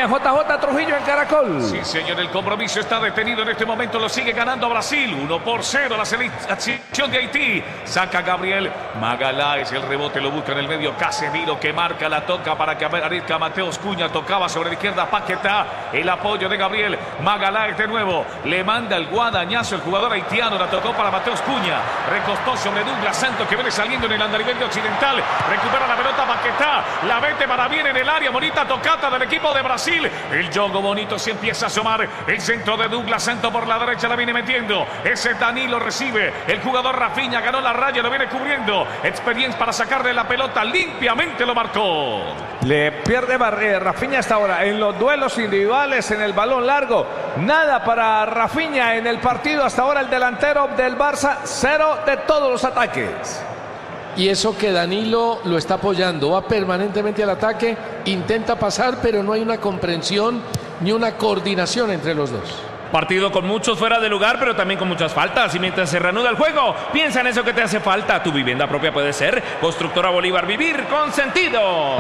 JJ Trujillo en Caracol. Sí, señor, el compromiso está detenido en este momento, lo sigue ganando Brasil, 1-0 la selección de Haití. Saca Gabriel Magaláes, el rebote lo busca en el medio, Casemiro que marca, la toca para que aparezca Mateus Cunha, tocaba sobre la izquierda Paquetá, el apoyo de Gabriel Magaláes de nuevo, le manda el guadañazo el jugador haitiano, la tocó para Mateus Cunha, recostó sobre Douglas Santos que viene saliendo en el andarivel de Occidental, recupera la pelota Paquetá, la mete para bien en el área, bonita tocata del equipo de Brasil, el juego bonito se empieza a asomar, el centro de Douglas Santos por la derecha la viene metiendo, ese Danilo recibe, el jugador Rafinha ganó la raya, lo viene cubriendo, Experience para sacarle la pelota, limpiamente lo marcó. Le pierde Rafinha hasta ahora en los duelos individuales, en el balón largo, nada para Rafinha en el partido hasta ahora, el delantero del Barça, 0 de todos los ataques. Y eso que Danilo lo está apoyando, va permanentemente al ataque, intenta pasar, pero no hay una comprensión ni una coordinación entre los dos. Partido con muchos fuera de lugar, pero también con muchas faltas. Y mientras se reanuda el juego, piensa en eso que te hace falta. Tu vivienda propia puede ser Constructora Bolívar, vivir con sentido.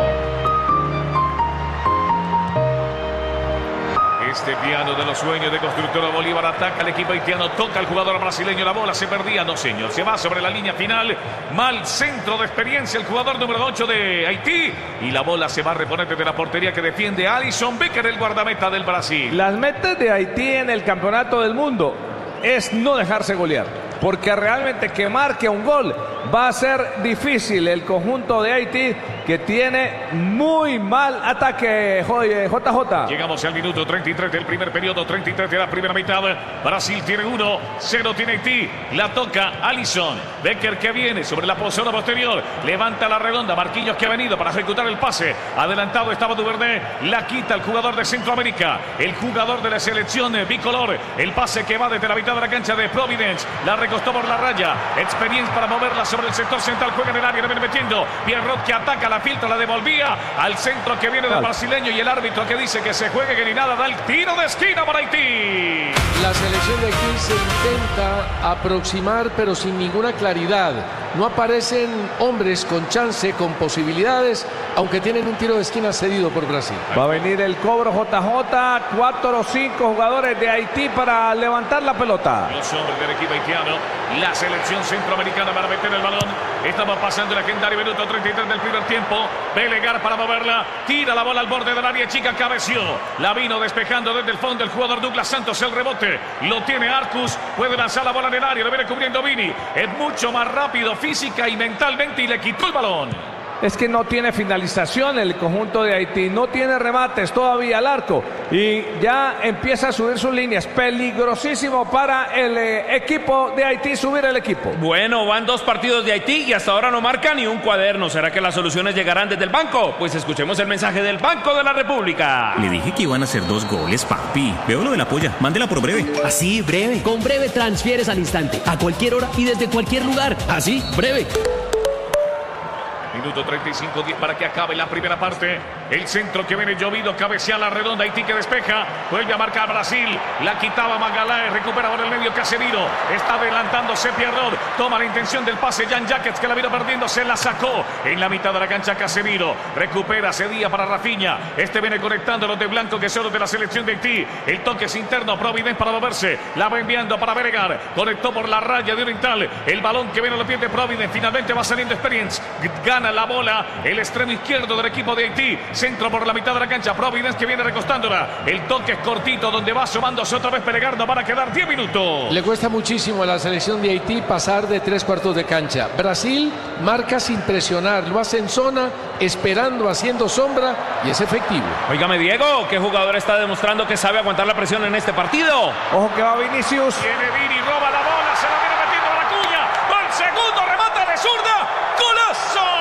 Este piano de los sueños de Constructora Bolívar ataca al equipo haitiano, toca al jugador brasileño, la bola se perdía, no señor, se va sobre la línea final, mal centro de Experiencia, el jugador número 8 de Haití, y la bola se va a reponer desde la portería que defiende Alisson Becker, el guardameta del Brasil. Las metas de Haití en el campeonato del mundo es no dejarse golear, porque realmente que marque un gol va a ser difícil. El conjunto de Haití que tiene muy mal ataque, JJ. Llegamos al minuto 33 del primer periodo, 33 de la primera mitad. Brasil tiene 1, 0 tiene Haití. La toca Alisson Becker que viene sobre la zona posterior, levanta la redonda, Marquinhos que ha venido para ejecutar el pase, adelantado estaba Duvernay, la quita el jugador de Centroamérica, el jugador de la selección bicolor, el pase que va desde la mitad de la cancha de Providence, la recostó por la raya, Experience para moverla sobre el sector central, juega en el área, le viene metiendo, Pierrot que ataca, la filtra, la devolvía al centro que viene del brasileño, y el árbitro que dice que se juegue, que ni nada, da el tiro de esquina para Haití. La selección de Haití se intenta aproximar, pero sin ninguna claridad. No aparecen hombres con chance, con posibilidades, aunque tienen un tiro de esquina cedido por Brasil. Va a venir el cobro, JJ, 4 o 5 jugadores de Haití para levantar la pelota. Los hombres del equipo haitiano, la selección centroamericana para meter el balón. Estamos pasando el legendario minuto 33 del primer tiempo. Belegar para moverla, tira la bola al borde del área chica, cabeció. La vino despejando desde el fondo el jugador Douglas Santos, el rebote lo tiene Arcus, puede lanzar la bola en el área, lo viene cubriendo Vini. Es mucho más rápido física y mentalmente y le quitó el balón. Es que no tiene finalización el conjunto de Haití, no tiene remates todavía al arco y ya empieza a subir sus líneas. Peligrosísimo para el equipo de Haití subir el equipo. Bueno, van 2 partidos de Haití y hasta ahora no marca ni un cuaderno. ¿Será que las soluciones llegarán desde el banco? Pues escuchemos el mensaje del Banco de la República. Le dije que iban a ser 2 goles, papi. Veo lo de la polla, mándela por Breve. Así, Breve. Con Breve transfieres al instante, a cualquier hora y desde cualquier lugar. Así, Breve. Minuto 35, 10 para que acabe la primera parte. El centro que viene llovido, cabecea la redonda, Haití que despeja, vuelve a marcar Brasil, la quitaba Magaláes, recupera por el medio Casemiro, está adelantándose Pierrot, toma la intención del pase Jan Jackets que la vino perdiendo, se la sacó en la mitad de la cancha Casemiro, recupera, cedía para Rafinha, este viene conectando los de blanco que son los de la selección de Haití, el toque es interno, Providence para moverse, la va enviando para Belegar, conectó por la raya de Oriental, el balón que viene a los pies de Providence, finalmente va saliendo Experience, gana la bola, el extremo izquierdo del equipo de Haití, centro por la mitad de la cancha, Providence que viene recostándola, el toque es cortito donde va asomándose otra vez Belegar, no van a quedar 10 minutos. Le cuesta muchísimo a la selección de Haití pasar de 3/4 de cancha. Brasil marca sin presionar, lo hace en zona, esperando, haciendo sombra y es efectivo. Óigame Diego, ¿qué jugador está demostrando que sabe aguantar la presión en este partido? Ojo que va Vinicius. Viene Vini, roba la bola, se la viene metiendo a la cuña, gol segundo, remata de zurda, golazo.